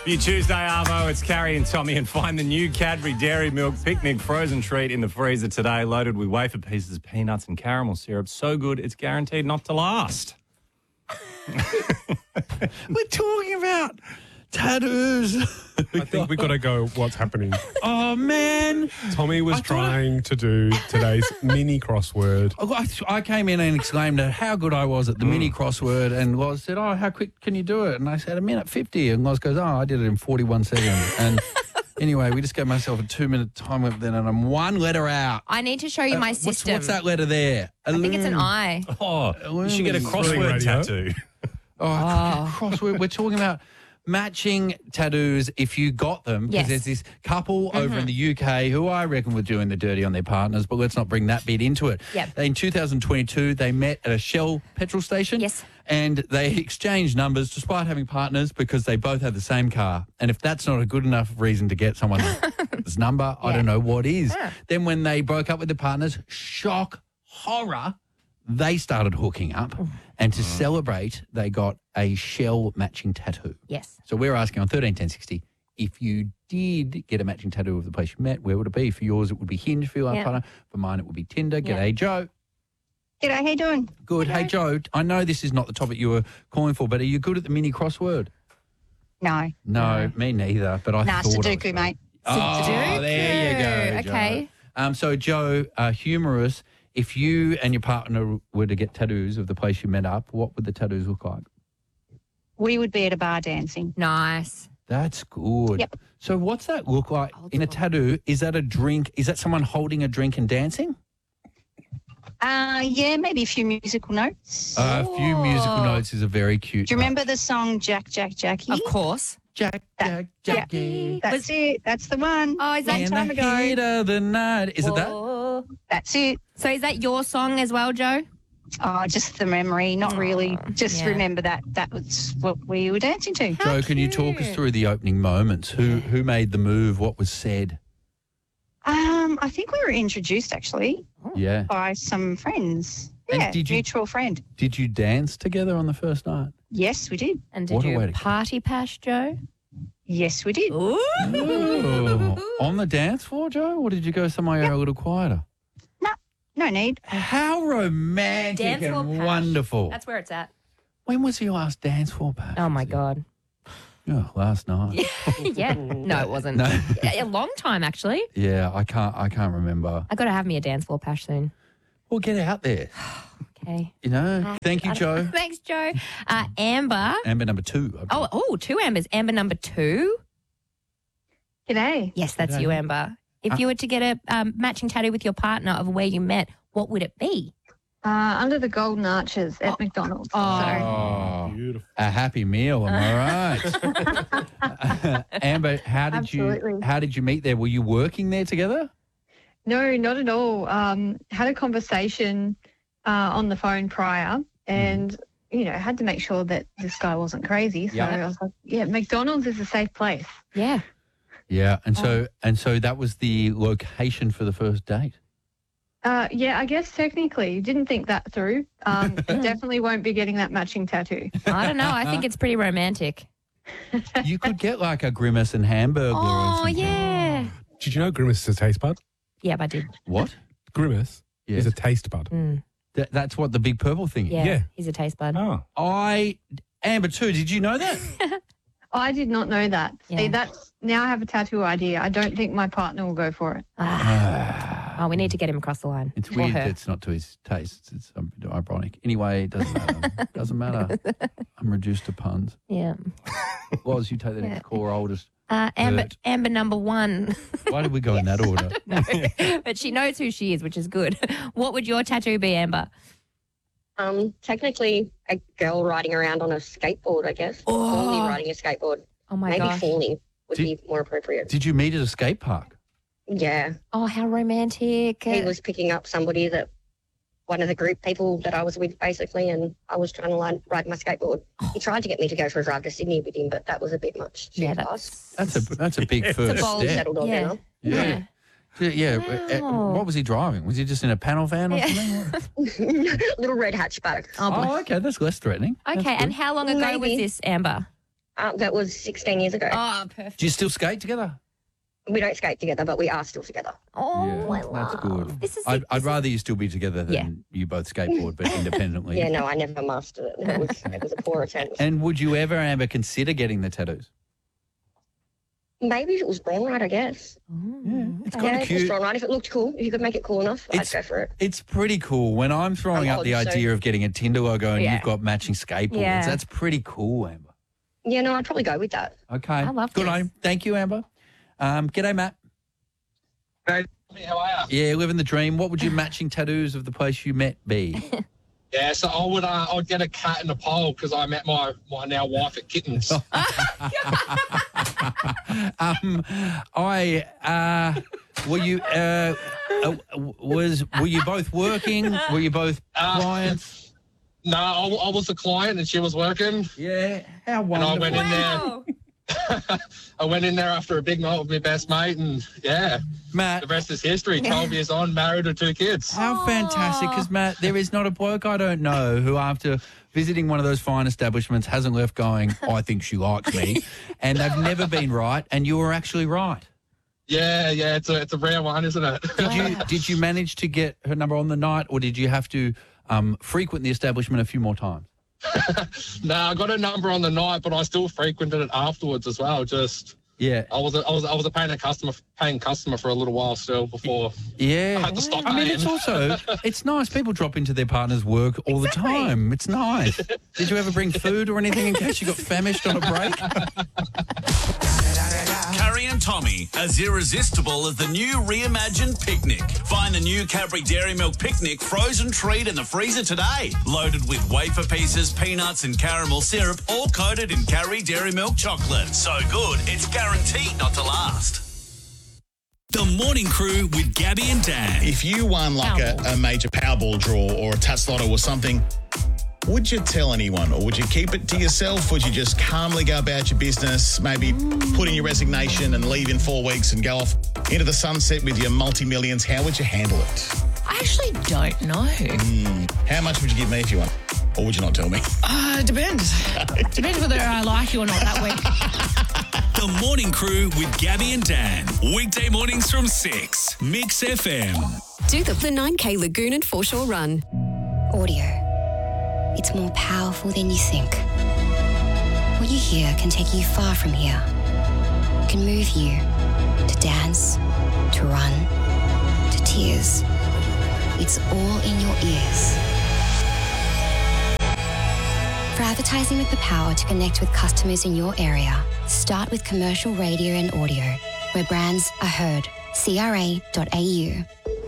Your Tuesday, Arvo, it's Carrie and Tommy, and find the new Cadbury Dairy Milk Picnic frozen treat in the freezer today, loaded with wafer pieces, peanuts and caramel syrup. So good, it's guaranteed not to last. We're talking about tattoos. I think we've got to go what's happening. Oh, man. Tommy was trying to do today's mini crossword. I came in and exclaimed at how good I was at the mini crossword, and Loz said, "Oh, how quick can you do it?" And I said, "A minute 50." And Loz goes, "Oh, I did it in 41 seconds." And anyway, we just gave myself a 2-minute time limit then, and I'm one letter out. I need to show you my system. What's that letter there? I think it's an I. Oh, you should get a crossword Radio. tattoo. Crossword. We're talking about matching tattoos if you got them, because Yes. there's this couple over in the UK who I reckon were doing the dirty on their partners, but let's not bring that bit into it. Yep. In 2022, they met at a Shell petrol station. Yes. And they exchanged numbers despite having partners because they both had the same car. And if that's not a good enough reason to get someone's number, I don't know what is. Yeah. Then when they broke up with the partners, shock, horror, they started hooking up. And to celebrate, they got a Shell matching tattoo. Yes. So we're asking on 131060, if you did get a matching tattoo of the place you met, where would it be? For yours, it would be Hinge for your life Yeah. partner. For mine, it would be Tinder. G'day, Joe. G'day, how you doing? Good. Hey, Joe, I know this is not the topic you were calling for, but are you good at the mini crossword? No. No, me neither, but I Nah, thought I Sudoku, was. mate. Oh, there you go, Joe. Okay. So, Joe, humorous, if you and your partner were to get tattoos of the place you met up, what would the tattoos look like? We would be at a bar dancing. Nice. That's good. Yep. So what's that look like in a tattoo? Is that a drink? Is that someone holding a drink and dancing? Yeah, maybe a few musical notes. A few musical notes is a very cute. Do you remember the song Jack, Jack, Jackie? Of course. Jack, Jack, Jackie? That's it. That's the one. Oh, is that In time the ago. heat of the night. Is it that? Oh. That's it. So is that your song as well, Joe? Oh, just the memory. Not really. Just yeah. remember that. That was what we were dancing to. Joe, can you talk us through the opening moments? Who made the move? What was said? I think we were introduced actually Yeah. by some friends. And Yeah, did you- mutual friend. Did you dance together on the first night? Yes, we did. And did What a way you to go. party pash, Joe? Yes, we did. Ooh. On the dance floor, Joe, or did you go somewhere a little quieter? No need. How romantic Dance floor and pash. wonderful. That's where it's at. When was your last dance floor, Pat? Oh, my God. Oh, last night. Yeah. No, it wasn't. No. A long time, actually. Yeah, I can't remember. I got to have me a dance floor pash soon. Well, get out there. Okay. You know. Thank you, Joe. Thanks, Joe. Amber. Amber number 2. Oh, 2 Ambers. Amber number 2. G'day. Yes, that's G'day. you, Amber. If you were to get a matching tattoo with your partner of where you met, what would it be? Under the Golden Arches at McDonald's. Oh, Beautiful. a happy meal. Am I right? Amber, how did you meet there? Were you working there together? No, not at all. Had a conversation on the phone prior and, had to make sure that this guy wasn't crazy. So Yeah. I was like, yeah, McDonald's is a safe place. Yeah. Yeah, and so that was the location for the first date. Yeah, I guess technically didn't think that through. Definitely won't be getting that matching tattoo. I don't know. I think it's pretty romantic. You could get like a Grimace and Hamburglar. or Oh, something. yeah. Did you know Grimace is a taste bud? Yeah, I did. What? Grimace Yes. is a taste bud. That's what the big purple thing is. Yeah. Yeah. He's a taste bud. Oh. Amber too. Did you know that? I did not know that. Yeah. See, now I have a tattoo idea. I don't think my partner will go for it. Oh, we need to get him across the line. It's Or weird her. that it's not to his taste. It's a bit ironic. Anyway, it doesn't matter. Doesn't matter. I'm reduced to puns. Yeah. Loz, you take the next call, oldest. Amber number 1. Why did we go in that order? No, but she knows who she is, which is good. What would your tattoo be, Amber? Technically a girl riding around on a skateboard, I guess. Oh. Fawny riding a skateboard. Oh, my Maybe gosh. fawny would be more appropriate. Did you meet at a skate park? Yeah. Oh, how romantic. He was picking up somebody that one of the group people that I was with, basically, and I was trying to ride my skateboard. He tried to get me to go for a drive to Sydney with him, but that was a bit much. too Yeah, fast. That's a big first bold step. Settled on Yeah. now. Yeah. Yeah. Wow. What was he driving? Was he just in a panel van or something? Little red hatchback. Oh, boy. Oh, okay. That's less threatening. Okay, and how long ago was Maybe. this, Amber? That was 16 years ago. Oh, perfect. Do you still skate together? We don't skate together, but we are still together. Oh, I love. that's good. This is I'd rather you still be together than Yeah. you both skateboard, but independently. Yeah, no, I never mastered it. It was a poor attempt. And would you ever, Amber, consider getting the tattoos? Maybe if it was drawn right, I guess. Yeah, it's kind Yeah, of if it was cute. drawn right. If it looked cool, if you could make it cool enough, It's- I'd go for it. It's pretty cool. When I'm throwing I'm up the odd, so- idea of getting a Tinder logo and Yeah. you've got matching skateboards, Yeah. that's pretty cool, Amber. Yeah, no, I'd probably go with that. Okay. I love Good this. on you. Thank you, Amber. G'day, Matt. Hey, how are you? Yeah, living the dream. What would your matching tattoos of the place you met be? Yeah, so I'd get a cat and a pole because I met my now wife at Kittens. Were you both working? Were you both clients? No, I was a client and she was working. Yeah. How And I wonderful. went in there. Wow. I went in there after a big night with my best mate, and yeah, Matt, the rest is history. 12 years on, married with 2 kids. how fantastic. Because, Matt, there is not a bloke I don't know who, after visiting one of those fine establishments, hasn't left going, I think she likes me. And they've never been right, and you were actually right. Yeah, it's a rare one, isn't it? Did you manage to get her number on the night, or did you have to frequent the establishment a few more times? No, I got a number on the night, but I still frequented it afterwards as well. Just Yeah. I was a paying customer for a little while still before Yeah. I had to stop I mean, paying. it's also, it's nice. People drop into their partner's work all the time. It's nice. Did you ever bring food or anything in case you got famished on a break? Carrie and Tommy, as irresistible as the new reimagined picnic. Find the new Cadbury Dairy Milk Picnic frozen treat in the freezer today. Loaded with wafer pieces, peanuts and caramel syrup, all coated in Cadbury Dairy Milk chocolate. So good, it's guaranteed not to last. The Morning Crew with Gabby and Dan. If you won like a major Powerball draw or a Tats Lotto or something, would you tell anyone, or would you keep it to yourself? Would you just calmly go about your business, maybe put in your resignation and leave in 4 weeks and go off into the sunset with your multi-millions? How would you handle it? I actually don't know. How much would you give me if you won? Or would you not tell me? Depends. Depends whether I like you or not that week. The Morning Crew with Gabby and Dan. Weekday mornings from 6. Mix FM. Do the 9K Lagoon and Foreshore Run. Audio. It's more powerful than you think. What you hear can take you far from here. It can move you to dance, to run, to tears. It's all in your ears. For advertising with the power to connect with customers in your area, start with commercial radio and audio, where brands are heard. CRA.au.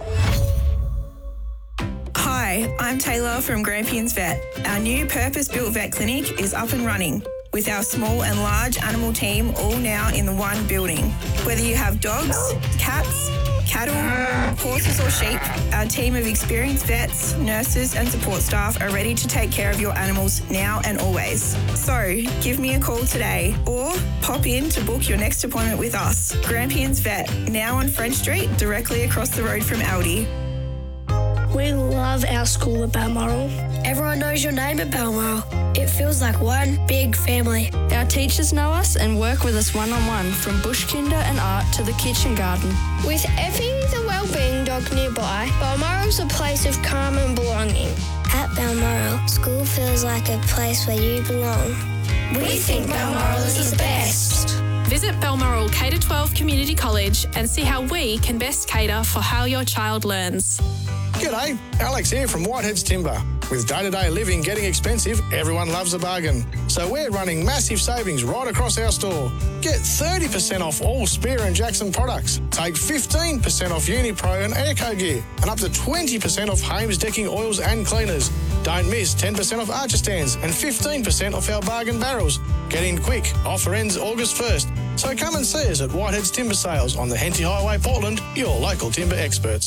Hi, I'm Taylor from Grampians Vet. Our new purpose-built vet clinic is up and running, with our small and large animal team all now in the one building. Whether you have dogs, cats, cattle, horses or sheep, our team of experienced vets, nurses and support staff are ready to take care of your animals now and always. So, give me a call today or pop in to book your next appointment with us. Grampians Vet, now on French Street, directly across the road from Aldi. We love our school at Balmoral. Everyone knows your name at Balmoral. It feels like one big family. Our teachers know us and work with us one-on-one, from bush kinder and art to the kitchen garden. With Effie, the wellbeing dog nearby, Balmoral's a place of calm and belonging. At Balmoral, school feels like a place where you belong. We think Balmoral is the best. Visit Balmoral K-12 Community College and see how we can best cater for how your child learns. G'day, Alex here from Whitehead's Timber. With day-to-day living getting expensive, everyone loves a bargain. So we're running massive savings right across our store. Get 30% off all Spear and Jackson products. Take 15% off Unipro and Airco gear. And up to 20% off Hames decking oils and cleaners. Don't miss 10% off Archer stands and 15% off our bargain barrels. Get in quick. Offer ends August 1st. So come and see us at Whitehead's Timber Sales on the Henty Highway, Portland, your local timber experts.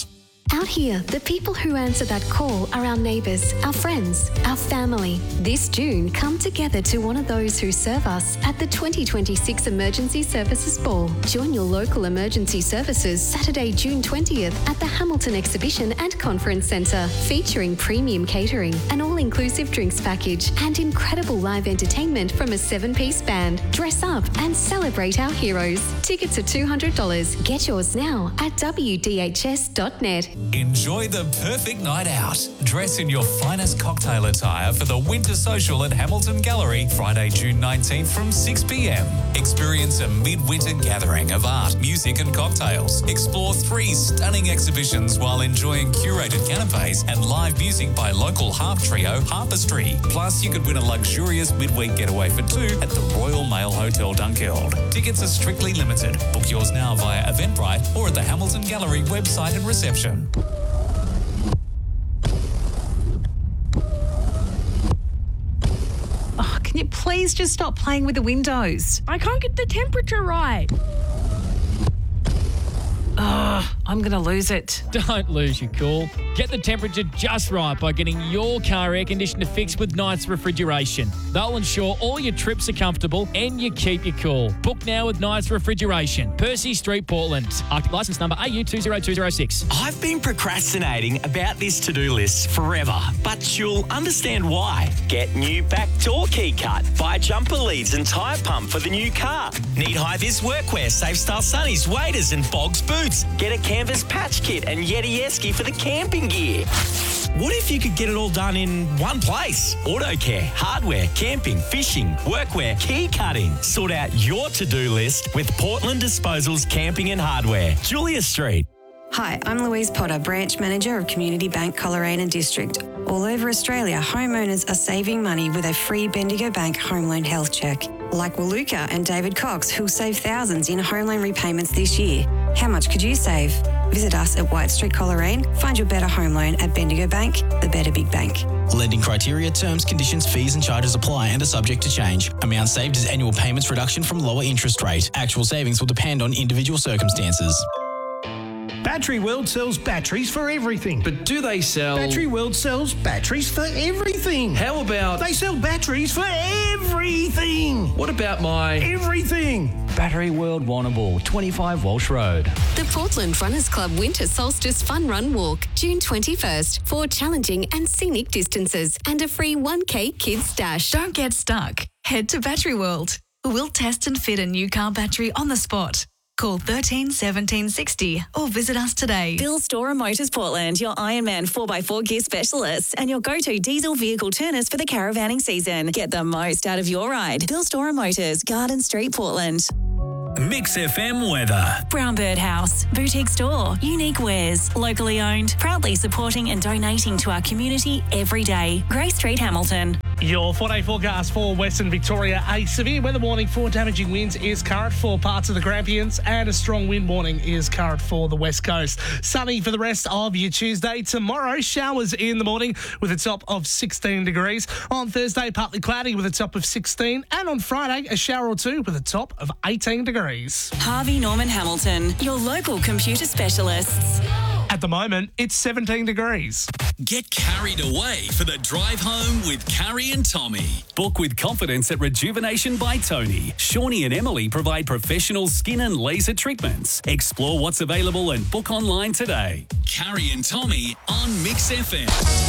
Out here, the people who answer that call are our neighbours, our friends, our family. This June, come together to honour those who serve us at the 2026 Emergency Services Ball. Join your local emergency services Saturday, June 20th at the Hamilton Exhibition and Conference Centre, featuring premium catering, an all-inclusive drinks package, and incredible live entertainment from a 7-piece band. Dress up and celebrate our heroes. Tickets are $200. Get yours now at wdhs.net. Enjoy the perfect night out. Dress in your finest cocktail attire for the Winter Social at Hamilton Gallery, Friday, June 19th from 6 p.m. Experience a midwinter gathering of art, music and cocktails. Explore 3 stunning exhibitions while enjoying curated canapes and live music by local harp trio Harpistry. Plus, you could win a luxurious midweek getaway for 2 at the Royal Mail Hotel Dunkeld. Tickets are strictly limited. Book yours now via Eventbrite or at the Hamilton Gallery website and reception. Oh, can you please just stop playing with the windows? I can't get the temperature right. Ugh, I'm going to lose it. Don't lose your cool. Get the temperature just right by getting your car air conditioner fixed with Knights Refrigeration. They'll ensure all your trips are comfortable and you keep your cool. Book now with Knights Refrigeration. Percy Street, Portland. Arctic licence number AU20206. I've been procrastinating about this to-do list forever, but you'll understand why. Get new back door key cut. Buy jumper leads and tyre pump for the new car. Need high-vis workwear, Safe Style Sunnies, waders and Bogs boots. Get a canvas patch kit and Yeti Esky for the camping gear. What if you could get it all done in one place? Auto care, hardware, camping, fishing, workwear, key cutting. Sort out your to-do list with Portland Disposals Camping and Hardware. Julia Street. Hi, I'm Louise Potter, Branch Manager of Community Bank Coleraine District. All over Australia, homeowners are saving money with a free Bendigo Bank home loan health check. Like Waluka and David Cox, who'll save thousands in home loan repayments this year. How much could you save? Visit us at White Street, Coleraine. Find your better home loan at Bendigo Bank, the better big bank. Lending criteria, terms, conditions, fees and charges apply and are subject to change. Amount saved is annual payments reduction from lower interest rate. Actual savings will depend on individual circumstances. Battery World sells batteries for everything. But do they sell... Battery World sells batteries for everything. How about... They sell batteries for everything. What about my... Everything. Battery World Warrnambool, 25 Walsh Road. The Portland Runners Club Winter Solstice Fun Run Walk, June 21st. 4 challenging and scenic distances and a free 1K kids dash. Don't get stuck. Head to Battery World. We'll test and fit a new car battery on the spot. Call 13 17 60 or visit us today. Bill Storer Motors Portland, your Ironman 4x4 gear specialists and your go-to diesel vehicle turners for the caravanning season. Get the most out of your ride. Bill Storer Motors, Garden Street, Portland. Mix FM weather. Brown Bird House, boutique store, unique wares, locally owned, proudly supporting and donating to our community every day. Grey Street, Hamilton. Your 4-day forecast for Western Victoria. A severe weather warning for damaging winds is current for parts of the Grampians and a strong wind warning is current for the West Coast. Sunny for the rest of your Tuesday. Tomorrow, showers in the morning with a top of 16 degrees. On Thursday, partly cloudy with a top of 16. And on Friday, a shower or 2 with a top of 18 degrees. Harvey Norman Hamilton, your local computer specialists. At the moment, it's 17 degrees. Get carried away for the drive home with Carrie and Tommy. Book with confidence at Rejuvenation by Tony. Shawnee and Emily provide professional skin and laser treatments. Explore what's available and book online today. Carrie and Tommy on Mix FM.